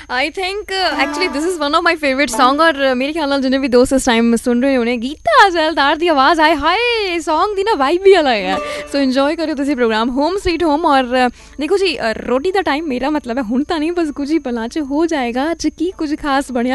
I think actually this is one of my favourite song और मेरे ख्याल ਨਾਲ जिन्हें भी दोस्त इस टाइम सुन ਰਹੇ ਹੋਣੇ ਗੀਤਾ ਜ਼ੈਲਦਾਰ ਦੀ ਆਵਾਜ਼ ਆਏ ਹਾਏ ਸੌਂਗ ਦੀ ਨਾ ਵਾਈਬ ਵੀ ਅਲੱਗ ਹੈ ਸੋ ਇੰਜੋਏ ਕਰਿਓ ਤੁਸੀਂ ਪ੍ਰੋਗਰਾਮ ਹੋਮ ਸਵੀਟ ਹੋਮ ਔਰ ਦੇਖੋ ਜੀ ਰੋਟੀ ਦਾ ਟਾਈਮ ਮੇਰਾ ਮਤਲਬ ਹੈ ਹੁਣ ਤਾਂ ਨਹੀਂ ਬਸ ਕੁਝ ਹੀ ਪਲਾਂ 'ਚ ਹੋ ਜਾਏਗਾ ਅੱਜ ਕੀ ਕੁਝ ਖਾਸ ਬਣਿਆ